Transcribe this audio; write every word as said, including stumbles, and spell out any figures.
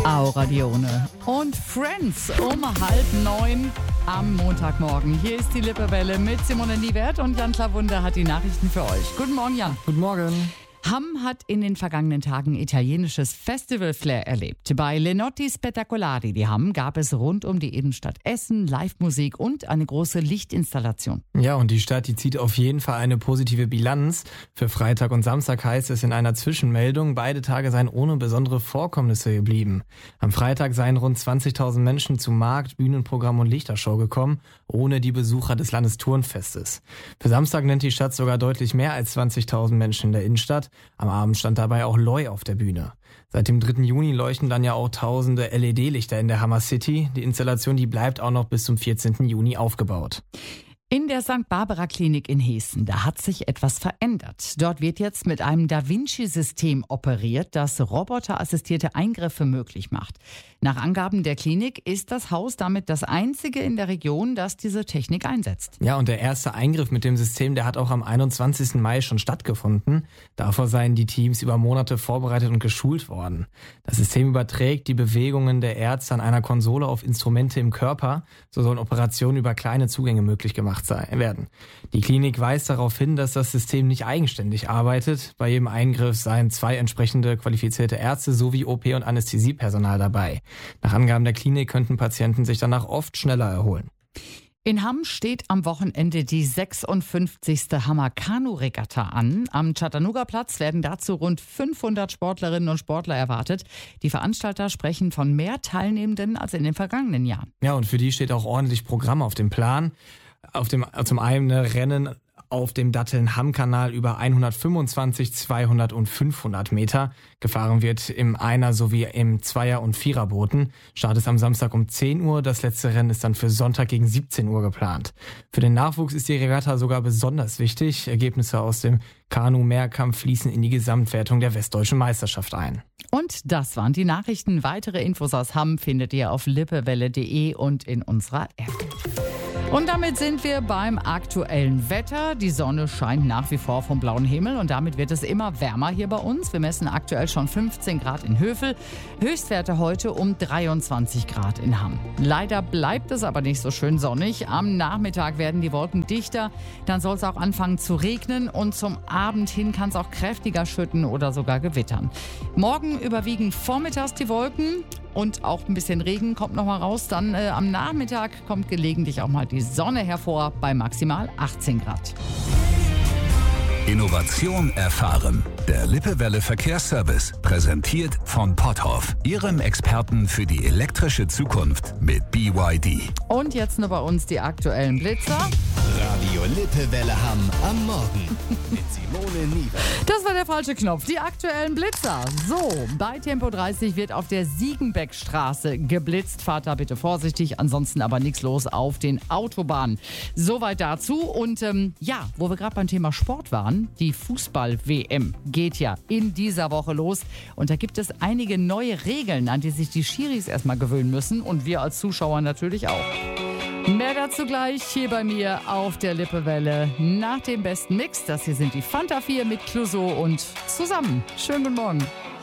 Auradione und Friends um halb neun am Montagmorgen. Hier ist die Lippewelle mit Simone Niewert und Jan Klawunde hat die Nachrichten für euch. Guten Morgen, Jan. Guten Morgen. Hamm hat in den vergangenen Tagen italienisches Festival-Flair erlebt. Bei Le Notti Spettacolari, die Hamm, gab es rund um die Innenstadt Essen, Live-Musik und eine große Lichtinstallation. Ja, und die Stadt, die zieht auf jeden Fall eine positive Bilanz. Für Freitag und Samstag heißt es in einer Zwischenmeldung, beide Tage seien ohne besondere Vorkommnisse geblieben. Am Freitag seien rund zwanzigtausend Menschen zu Markt, Bühnenprogramm und Lichtershow gekommen, ohne die Besucher des Landesturnfestes. Für Samstag nennt die Stadt sogar deutlich mehr als zwanzigtausend Menschen in der Innenstadt. Am Abend stand dabei auch Loi auf der Bühne. Seit dem dritten Juni leuchten dann ja auch tausende L E D-Lichter in der Hammer City. Die Installation, die bleibt auch noch bis zum vierzehnten Juni aufgebaut. In der Sankt Barbara Klinik in Hessen, da hat sich etwas verändert. Dort wird jetzt mit einem Da Vinci-System operiert, das roboterassistierte Eingriffe möglich macht. Nach Angaben der Klinik ist das Haus damit das einzige in der Region, das diese Technik einsetzt. Ja, und der erste Eingriff mit dem System, der hat auch am einundzwanzigsten Mai schon stattgefunden. Davor seien die Teams über Monate vorbereitet und geschult worden. Das System überträgt die Bewegungen der Ärzte an einer Konsole auf Instrumente im Körper. So sollen Operationen über kleine Zugänge möglich gemacht werden. Die Klinik weist darauf hin, dass das System nicht eigenständig arbeitet. Bei jedem Eingriff seien zwei entsprechende qualifizierte Ärzte sowie O P- und Anästhesiepersonal dabei. Nach Angaben der Klinik könnten Patienten sich danach oft schneller erholen. In Hamm steht am Wochenende die sechsundfünfzigste Hammer-Kanu-Regatta an. Am Chattanooga-Platz werden dazu rund fünfhundert Sportlerinnen und Sportler erwartet. Die Veranstalter sprechen von mehr Teilnehmenden als in den vergangenen Jahren. Ja, und für die steht auch ordentlich Programm auf dem Plan. Auf dem, zum einen Rennen auf dem Datteln-Hamm-Kanal über hundertfünfundzwanzig, zweihundert und fünfhundert Meter. Gefahren wird im Einer- sowie im Zweier- und Viererbooten. Start ist am Samstag um zehn Uhr. Das letzte Rennen ist dann für Sonntag gegen siebzehn Uhr geplant. Für den Nachwuchs ist die Regatta sogar besonders wichtig. Ergebnisse aus dem Kanu-Mehrkampf fließen in die Gesamtwertung der Westdeutschen Meisterschaft ein. Und das waren die Nachrichten. Weitere Infos aus Hamm findet ihr auf lippewelle punkt de und in unserer App. Und damit sind wir beim aktuellen Wetter. Die Sonne scheint nach wie vor vom blauen Himmel und damit wird es immer wärmer hier bei uns. Wir messen aktuell schon fünfzehn Grad in Hövel. Höchstwerte heute um dreiundzwanzig Grad in Hamm. Leider bleibt es aber nicht so schön sonnig. Am Nachmittag werden die Wolken dichter. Dann soll es auch anfangen zu regnen und zum Abend hin kann es auch kräftiger schütten oder sogar gewittern. Morgen überwiegen vormittags die Wolken. Und auch ein bisschen Regen kommt noch mal raus. Dann äh, am Nachmittag kommt gelegentlich auch mal die Sonne hervor bei maximal achtzehn Grad. Innovation erfahren. Der Lippewelle Verkehrsservice, präsentiert von Potthoff, Ihrem Experten für die elektrische Zukunft mit B Y D. Und jetzt nur bei uns die aktuellen Blitzer. Radio Lippewelle Hamm am Morgen mit Simone Niewert. Das war der falsche Knopf. Die aktuellen Blitzer. So, bei Tempo dreißig wird auf der Siegenbeckstraße geblitzt. Fahrt da bitte vorsichtig, ansonsten aber nichts los auf den Autobahnen. Soweit dazu. Und ähm, ja, wo wir gerade beim Thema Sport waren, die Fußball-W M geht ja in dieser Woche los. Und da gibt es einige neue Regeln, an die sich die Schiris erstmal gewöhnen müssen. Und wir als Zuschauer natürlich auch. Mehr dazu gleich hier bei mir auf der Lippewelle nach dem besten Mix. Das hier sind die Fanta vier mit Clouseau und zusammen. Schönen guten Morgen.